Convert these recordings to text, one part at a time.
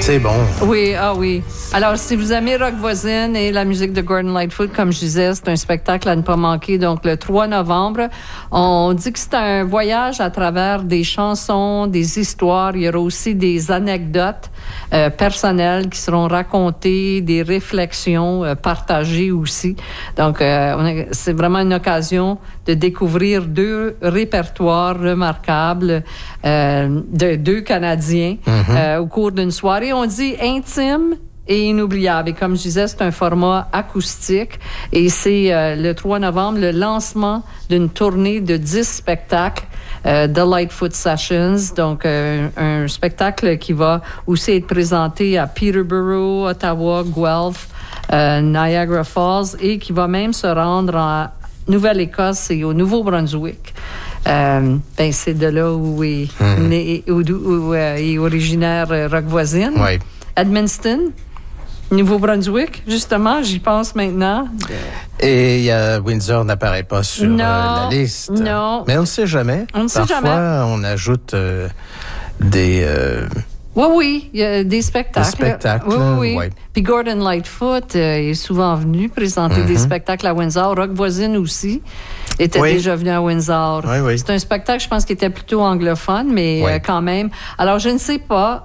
C'est bon. Oui, oui. Alors, si vous aimez Rock Voisine et la musique de Gordon Lightfoot, comme je disais, c'est un spectacle à ne pas manquer. Donc, le 3 novembre, on dit que c'est un voyage à travers des chansons, des histoires. Il y aura aussi des anecdotes personnelles qui seront racontées, des réflexions partagées aussi. Donc, c'est vraiment une occasion de découvrir 2 répertoires remarquables de 2 Canadiens au cours d'une soirée. On dit intime et inoubliable. Et comme je disais, c'est un format acoustique et c'est le 3 novembre le lancement d'une tournée de 10 spectacles The Lightfoot Sessions, donc un spectacle qui va aussi être présenté à Peterborough, Ottawa, Guelph, Niagara Falls et qui va même se rendre en Nouvelle-Écosse et au Nouveau-Brunswick. C'est de là où est né, où est originaire Rock Voisine. Oui. Edmundston, Nouveau-Brunswick, justement, j'y pense maintenant. Et Windsor n'apparaît pas sur la liste. Non. Mais on ne sait jamais. On ne sait jamais. Parfois, on ajoute des... Oui, il y a des spectacles. Des spectacles, oui. Puis Gordon Lightfoot est souvent venu présenter des spectacles à Windsor. Rock Voisine aussi était déjà venu à Windsor. Oui. C'est un spectacle, je pense, qui était plutôt anglophone, mais quand même. Alors, je ne sais pas.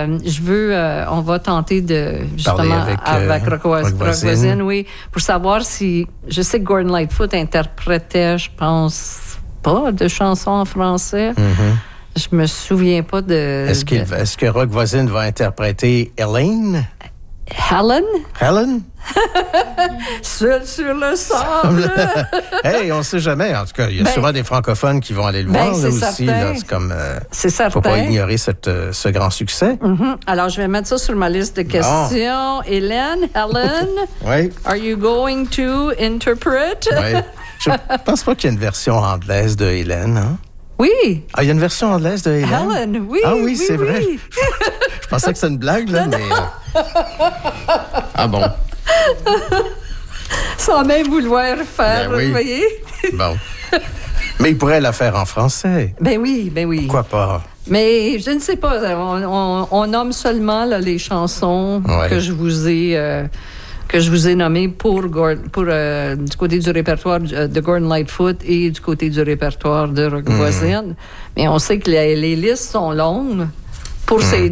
On va tenter de, justement, avec Rock Voisine, oui, pour savoir si... Je sais que Gordon Lightfoot interprétait, je pense, pas de chansons en français. Je me souviens pas de... Est-ce que Rock Voisine va interpréter Elaine? Helen? Seul sur le sable. Hey, on ne sait jamais. En tout cas, il y a sûrement des francophones qui vont aller le voir là aussi. Là, c'est comme. C'est certain. Faut pas ignorer ce grand succès. Alors, je vais mettre ça sur ma liste de questions. Helen, oui. Are you going to interpret? Oui. Je pense pas qu'il y ait une version anglaise de Hélène, hein? Oui. Ah, il y a une version anglaise de Hélène? Helen, oui. Ah oui, c'est vrai. Je pensais que c'était une blague, là, mais... Ah bon. Sans même vouloir faire, vous voyez? Bon. Mais il pourrait la faire en français. Ben oui. Pourquoi pas? Mais je ne sais pas. On nomme seulement là, les chansons que je vous ai nommées pour du côté du répertoire de Gordon Lightfoot et du côté du répertoire de Rock Voisine. Mais on sait que les listes sont longues pour ces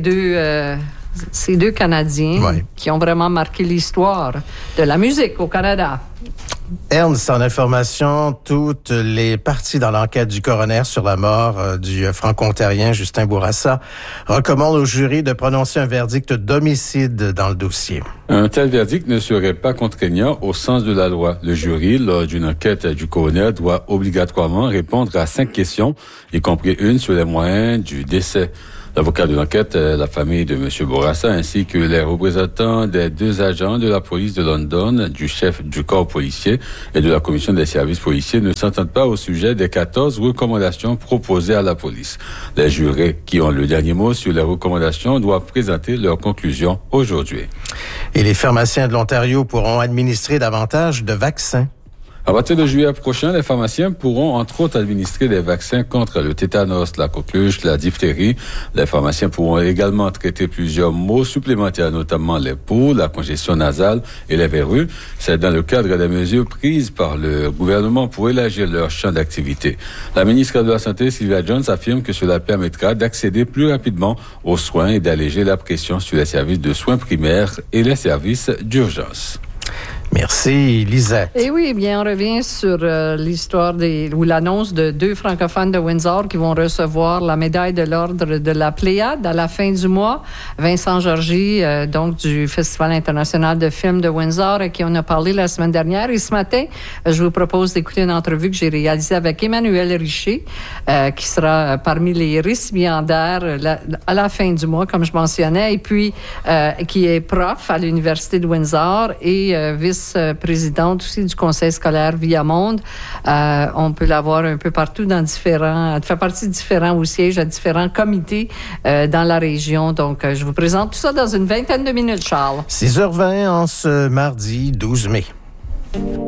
deux Canadiens qui ont vraiment marqué l'histoire de la musique au Canada. Ernst, en information, toutes les parties dans l'enquête du coroner sur la mort du franco-ontarien Justin Bourassa recommandent au jury de prononcer un verdict d'homicide dans le dossier. Un tel verdict ne serait pas contraignant au sens de la loi. Le jury, lors d'une enquête du coroner, doit obligatoirement répondre à 5 questions, y compris une sur les moyens du décès. L'avocat de l'enquête, la famille de M. Bourassa, ainsi que les représentants des 2 agents de la police de London, du chef du corps policier et de la commission des services policiers ne s'entendent pas au sujet des 14 recommandations proposées à la police. Les jurés qui ont le dernier mot sur les recommandations doivent présenter leurs conclusions aujourd'hui. Et les pharmaciens de l'Ontario pourront administrer davantage de vaccins. À partir de juillet prochain, les pharmaciens pourront entre autres administrer des vaccins contre le tétanos, la coqueluche, la diphtérie. Les pharmaciens pourront également traiter plusieurs maux supplémentaires, notamment les poux, la congestion nasale et les verrues. C'est dans le cadre des mesures prises par le gouvernement pour élargir leur champ d'activité. La ministre de la Santé, Sylvia Jones, affirme que cela permettra d'accéder plus rapidement aux soins et d'alléger la pression sur les services de soins primaires et les services d'urgence. Merci, Lisette. Et oui, bien, on revient sur l'histoire ou l'annonce de 2 francophones de Windsor qui vont recevoir la médaille de l'Ordre de la Pléiade à la fin du mois. Vincent Georgie, donc du Festival international de films de Windsor, à qui on a parlé la semaine dernière. Et ce matin, je vous propose d'écouter une entrevue que j'ai réalisée avec Emmanuel Richer, qui sera parmi les récipiendaires à la fin du mois, comme je mentionnais, et puis qui est prof à l'Université de Windsor et vice-présidente aussi du conseil scolaire Viamonde. On peut la voir un peu partout elle fait partie de différents sièges à différents comités dans la région. Donc, je vous présente tout ça dans une vingtaine de minutes, Charles. 6h20 en ce mardi 12 mai.